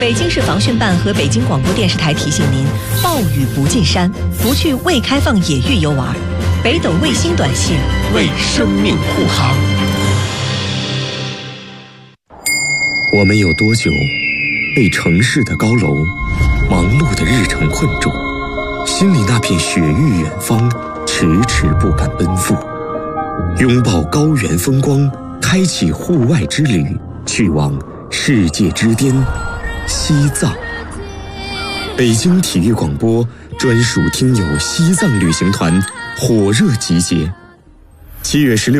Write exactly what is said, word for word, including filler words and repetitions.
北京市防汛办和北京广播电视台提醒您：暴雨不进山，不去未开放野域游玩。北斗卫星短信为生命护航。 我们有多久被城市的高楼、忙碌的日程困住，心里那片雪域远方迟迟不敢奔赴？拥抱高原风光，开启户外之旅，去往世界之巅西藏。北京体育广播专属听友西藏旅行团火热集结，七月十六